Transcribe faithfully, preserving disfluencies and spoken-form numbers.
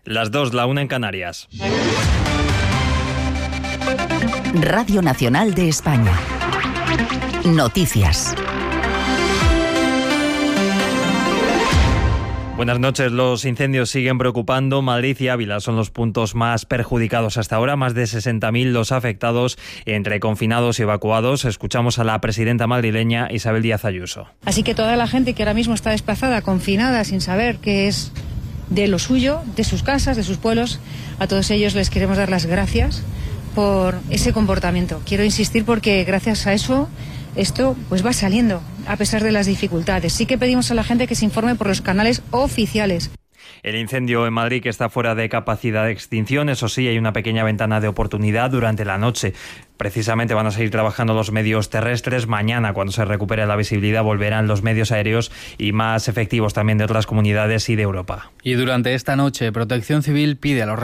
Las dos, la una en Canarias. Radio Nacional de España. Noticias. Buenas noches. Los incendios siguen preocupando. Madrid y Ávila son los puntos más perjudicados hasta ahora. Más de sesenta mil los afectados entre confinados y evacuados. Escuchamos a la presidenta madrileña Isabel Díaz Ayuso. Así que toda la gente que ahora mismo está desplazada, confinada, sin saber qué es de lo suyo, de sus casas, de sus pueblos, a todos ellos les queremos dar las gracias por ese comportamiento. Quiero insistir porque gracias a eso esto pues va saliendo a pesar de las dificultades. Sí que pedimos a la gente que se informe por los canales oficiales. El incendio en Madrid que está fuera de capacidad de extinción, eso sí, hay una pequeña ventana de oportunidad durante la noche. Precisamente van a seguir trabajando los medios terrestres. Mañana, cuando se recupere la visibilidad, volverán los medios aéreos y más efectivos también de otras comunidades y de Europa. Y durante esta noche, Protección Civil pide a los